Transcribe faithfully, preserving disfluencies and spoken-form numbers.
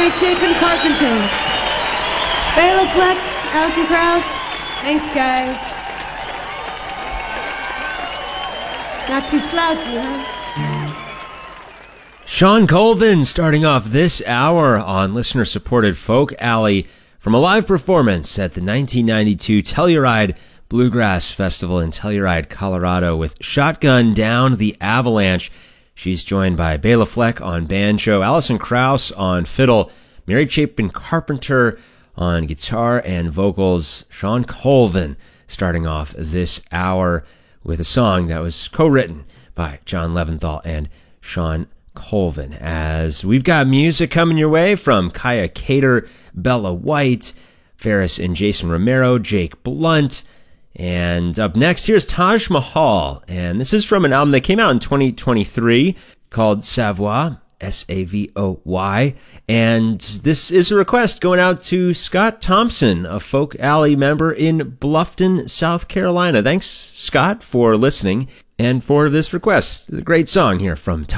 Mary Chapin Carpenter, Bela Fleck, Alison Krauss. Thanks, guys. Not too slouchy, huh? Shawn Colvin starting off this hour on listener-supported Folk Alley from a live performance at the nineteen ninety-two Telluride Bluegrass Festival in Telluride, Colorado with Shotgun Down the Avalanche. She's joined by Bela Fleck on banjo, Alison Krauss on fiddle, Mary Chapin Carpenter on guitar and vocals, Shawn Colvin starting off this hour with a song that was co-written by John Leventhal and Shawn Colvin. As we've got music coming your way from Kaya Cater, Bella White, Ferris and Jason Romero, Jake Blunt, and up next, here's Taj Mahal, and this is from an album that came out in twenty twenty-three called Savoy, S A V O Y, and this is a request going out to Scott Thompson, a Folk Alley member in Bluffton, South Carolina. Thanks, Scott, for listening and for this request. A great song here from Taj